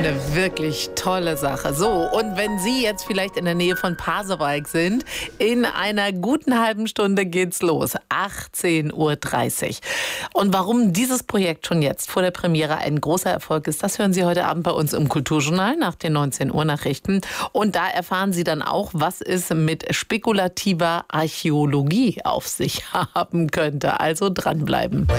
Eine wirklich tolle Sache. So, und wenn Sie jetzt vielleicht in der Nähe von Pasewalk sind, in einer guten halben Stunde geht's los. 18:30 Uhr. Und warum dieses Projekt schon jetzt vor der Premiere ein großer Erfolg ist, das hören Sie heute Abend bei uns im Kulturjournal nach den 19 Uhr Nachrichten. Und da erfahren Sie dann auch, was es mit spekulativer Archäologie auf sich haben könnte. Also dranbleiben.